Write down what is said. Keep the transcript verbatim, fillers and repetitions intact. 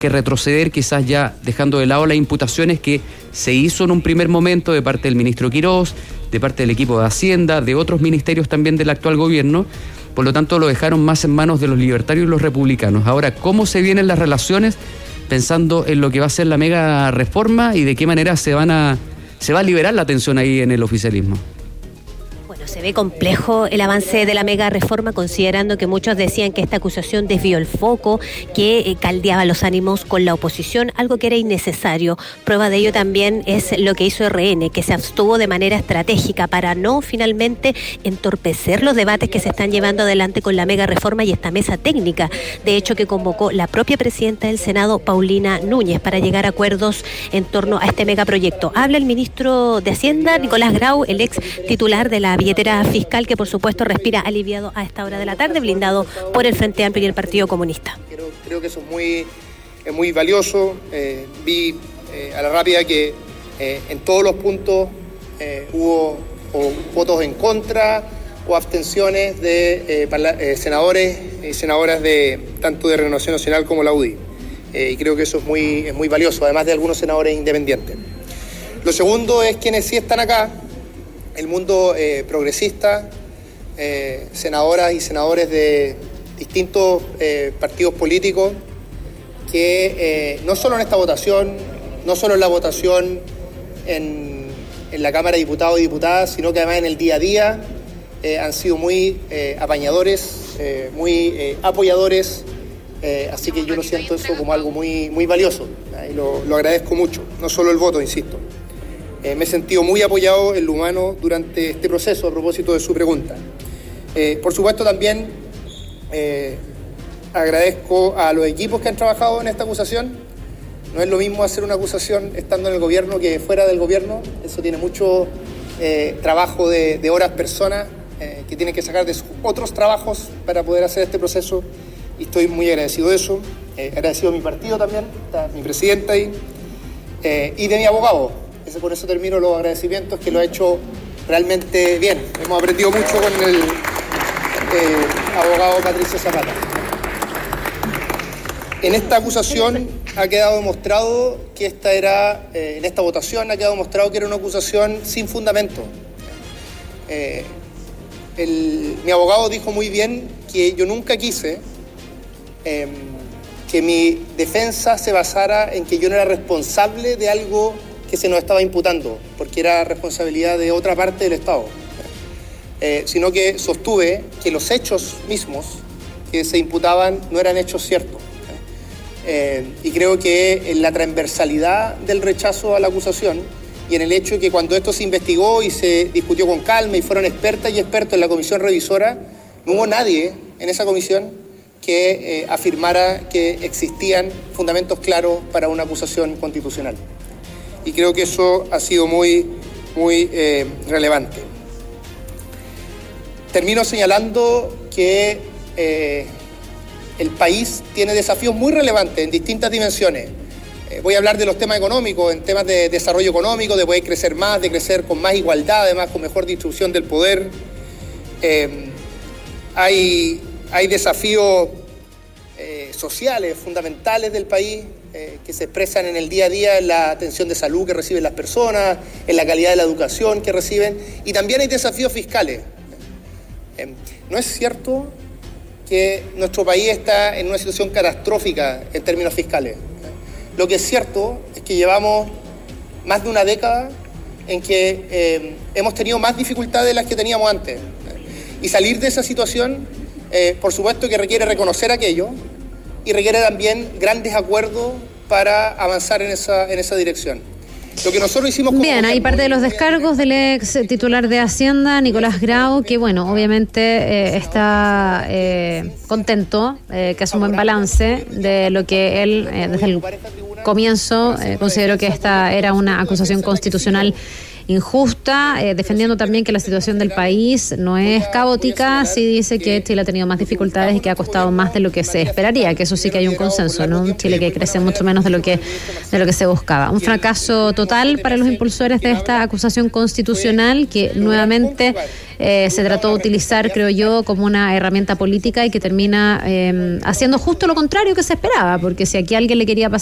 que retroceder, quizás ya dejando de lado las imputaciones que se hizo en un primer momento de parte del ministro Quirós, de parte del equipo de Hacienda, de otros ministerios también del actual gobierno. Por lo tanto, lo dejaron más en manos de los libertarios y los republicanos. Ahora, ¿cómo se vienen las relaciones pensando en lo que va a ser la mega reforma y de qué manera se van a se va a liberar la tensión ahí en el oficialismo? Se ve complejo el avance de la mega reforma, considerando que muchos decían que esta acusación desvió el foco, que eh, caldeaba los ánimos con la oposición, algo que era innecesario. Prueba de ello también es lo que hizo R N, que se abstuvo de manera estratégica para no finalmente entorpecer los debates que se están llevando adelante con la mega reforma y esta mesa técnica, de hecho que convocó la propia presidenta del Senado, Paulina Núñez, para llegar a acuerdos en torno a este megaproyecto. Habla el ministro de Hacienda, Nicolás Grau, el ex titular de la billetera fiscal, que por supuesto respira aliviado a esta hora de la tarde, blindado por el Frente Amplio y el Partido Comunista. Creo, creo que eso es muy, es muy valioso. Eh, vi eh, a la rápida que eh, en todos los puntos eh, hubo o votos en contra o abstenciones de eh, parla- eh, senadores y senadoras de tanto de Renovación Nacional como la U D I. Eh, y creo que eso es muy, es muy valioso, además de algunos senadores independientes. Lo segundo es quienes sí están acá, el mundo eh, progresista, eh, senadoras y senadores de distintos eh, partidos políticos que eh, no solo en esta votación, no solo en la votación en, en la Cámara de Diputados y Diputadas, sino que además en el día a día eh, han sido muy eh, apañadores, eh, muy eh, apoyadores, eh, así que yo lo siento eso como algo muy, muy valioso, ¿eh? Y lo, lo agradezco mucho, no solo el voto, insisto. Eh, me he sentido muy apoyado en lo humano durante este proceso, a propósito de su pregunta. Eh, por supuesto, también eh, agradezco a los equipos que han trabajado en esta acusación. No es lo mismo hacer una acusación estando en el gobierno que fuera del gobierno. Eso tiene mucho eh, trabajo de, de horas personas eh, que tienen que sacar de sus otros trabajos para poder hacer este proceso. Y estoy muy agradecido de eso. Eh, agradecido a mi partido también, está mi presidenta ahí, eh, y de mi abogado. Por eso termino los agradecimientos, que lo ha hecho realmente bien. Hemos aprendido mucho con el eh, abogado Patricio Zapata. En esta acusación ha quedado demostrado que esta era, eh, en esta votación ha quedado demostrado que era una acusación sin fundamento. Eh, el, mi abogado dijo muy bien que yo nunca quise eh, que mi defensa se basara en que yo no era responsable de algo que se nos estaba imputando, porque era responsabilidad de otra parte del Estado, eh, sino que sostuve que los hechos mismos que se imputaban no eran hechos ciertos. Eh, y creo que en la transversalidad del rechazo a la acusación y en el hecho de que cuando esto se investigó y se discutió con calma y fueron expertas y expertos en la comisión revisora, no hubo nadie en esa comisión que eh, afirmara que existían fundamentos claros para una acusación constitucional. Y creo que eso ha sido muy, muy eh, relevante. Termino señalando que eh, el país tiene desafíos muy relevantes en distintas dimensiones. Eh, voy a hablar de los temas económicos, en temas de desarrollo económico, de poder crecer más, de crecer con más igualdad, además con mejor distribución del poder. Eh, hay, hay desafíos eh, sociales fundamentales del país, Eh, que se expresan en el día a día en la atención de salud que reciben las personas, en la calidad de la educación que reciben, y también hay desafíos fiscales. Eh, no es cierto que nuestro país está en una situación catastrófica en términos fiscales. Lo que es cierto es que llevamos más de una década en que eh, hemos tenido más dificultades de las que teníamos antes. Y salir de esa situación, eh, por supuesto que requiere reconocer aquello, y requiere también grandes acuerdos para avanzar en esa, en esa dirección. Lo que nosotros hicimos como Bien, hay parte de los descargos del ex titular de Hacienda, Nicolás Grau, que bueno, obviamente eh, está eh, contento, eh, que hace un buen balance de lo que él eh, desde el comienzo eh, consideró que esta era una acusación constitucional injusta, eh, defendiendo también que la situación del país no es caótica. Sí dice que Chile ha tenido más dificultades y que ha costado más de lo que se esperaría, que eso sí que hay un consenso, ¿no? Un Chile que crece mucho menos de lo que de lo que se buscaba. Un fracaso total para los impulsores de esta acusación constitucional que nuevamente eh, se trató de utilizar, creo yo, como una herramienta política y que termina eh, haciendo justo lo contrario que se esperaba, porque si aquí alguien le quería pasar